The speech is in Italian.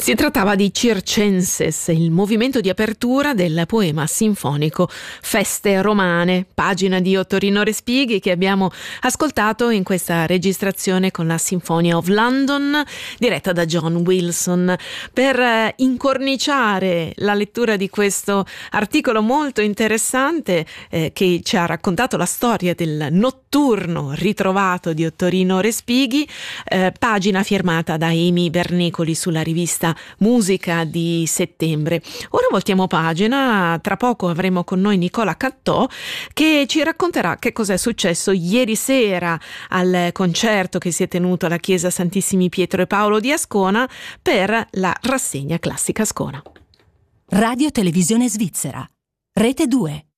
Si trattava di Circenses, il movimento di apertura del poema sinfonico Feste Romane, pagina di Ottorino Respighi, che abbiamo ascoltato in questa registrazione con la Symphony of London diretta da John Wilson. Per incorniciare la lettura di questo articolo molto interessante che ci ha raccontato la storia del notturno ritrovato di Ottorino Respighi, pagina firmata da Amy Bernicoli sulla rivista Musica di settembre. Ora voltiamo pagina, tra poco avremo con noi Nicola Cattò che ci racconterà che cos'è successo ieri sera al concerto che si è tenuto alla Chiesa Santissimi Pietro e Paolo di Ascona per la rassegna classica Ascona. Radio Televisione Svizzera, Rete 2.